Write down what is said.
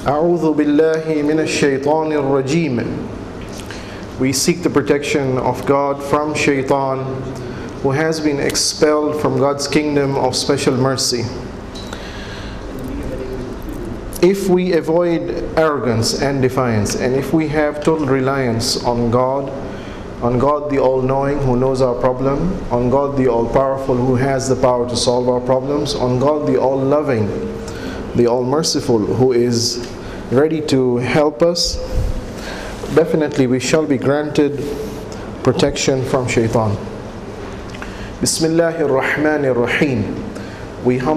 أعوذ بالله من الشيطان الرجيم. We seek the protection of God from Shaitan, who has been expelled from God's kingdom of special mercy. If we avoid arrogance and defiance, and if we have total reliance on God the all-knowing who knows our problem, on God the all-powerful who has the power to solve our problems, on God the all-loving, the all-merciful who is ready to help us, definitely we shall be granted protection from Shaitan. Bismillahir Rahmanir Rahim. We